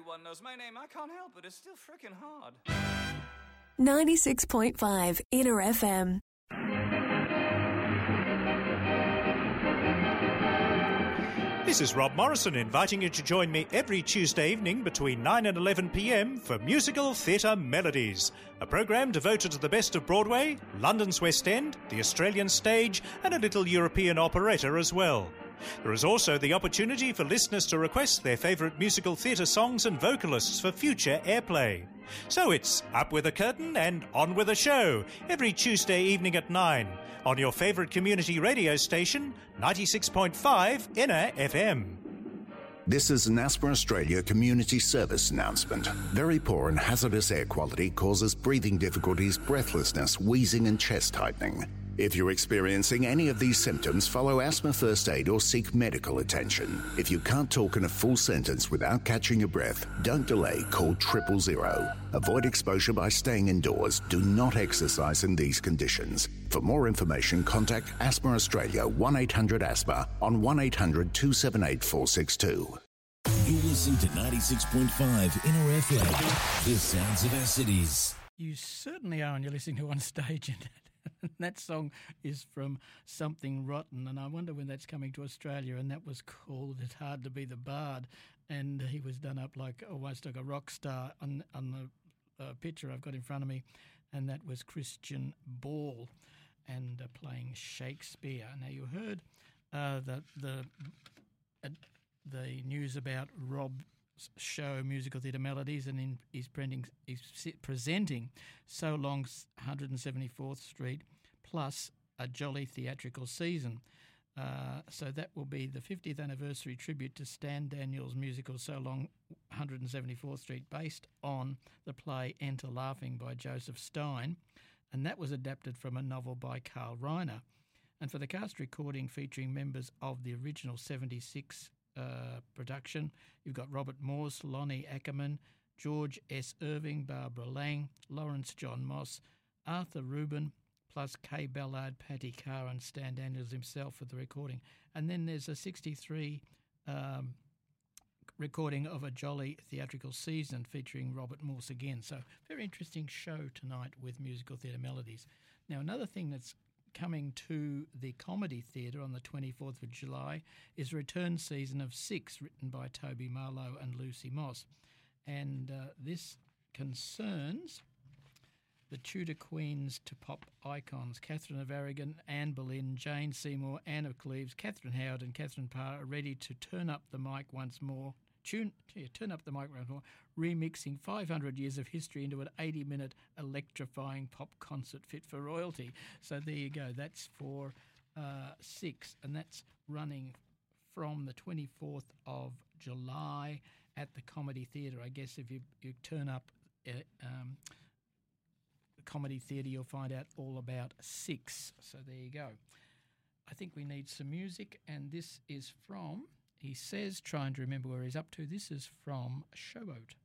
everyone knows my name. I can't help it. It's still frickin' hard. 96.5 Inner FM. This is Rob Morrison inviting you to join me every Tuesday evening between 9 and 11 p.m. for Musical Theatre Melodies, a programme devoted to the best of Broadway, London's West End, the Australian stage and a little European operetta as well. There is also the opportunity for listeners to request their favourite musical theatre songs and vocalists for future airplay. So it's up with a curtain and on with a show every Tuesday evening at 9 on your favourite community radio station, 96.5 Inner FM. This is an Asthma Australia community service announcement. Very poor and hazardous air quality causes breathing difficulties, breathlessness, wheezing and chest tightening. If you're experiencing any of these symptoms, follow asthma first aid or seek medical attention. If you can't talk in a full sentence without catching your breath, don't delay, call 000. Avoid exposure by staying indoors. Do not exercise in these conditions. For more information, contact Asthma Australia 1-800-ASTHMA on 1-800-278-462. You're listening to 96.5 Inner FM, the sounds of our cities. You certainly are, and you're listening to On Stage, and that song is from Something Rotten, and I wonder when that's coming to Australia. And that was called It's Hard to Be the Bard, and he was done up like almost like a rock star on the picture I've got in front of me, and that was Christian Ball, and playing Shakespeare. Now you heard the news about Rob's show, Musical Theatre Melodies, and he's presenting So Long's 174th Street plus A Jolly Theatrical Season. So that will be the 50th anniversary tribute to Stan Daniels' musical So Long 174th Street, based on the play Enter Laughing by Joseph Stein, and that was adapted from a novel by Carl Reiner. And for the cast recording featuring members of the original 76 production, you've got Robert Morse, Lonnie Ackerman, George S. Irving, Barbara Lang, Lawrence John Moss, Arthur Rubin, plus Kay Ballard, Patty Carr and Stan Daniels himself for the recording. And then there's a 63 recording of A Jolly Theatrical Season featuring Robert Morse again. So very interesting show tonight with Musical Theatre Melodies. Now another thing that's coming to the Comedy Theatre on the 24th of July is Return Season of Six, written by Toby Marlowe and Lucy Moss. And this concerns the Tudor Queens to pop icons. Catherine of Aragon, Anne Boleyn, Jane Seymour, Anne of Cleves, Catherine Howard and Catherine Parr are ready to turn up the mic once more, remixing 500 years of history into an 80-minute electrifying pop concert fit for royalty. So there you go. That's for Six, and that's running from the 24th of July at the Comedy Theatre. I guess if you turn up the Comedy Theatre, you'll find out all about Six. So there you go. I think we need some music, and this is from... He says, trying to remember where he's up to. This is from Showboat.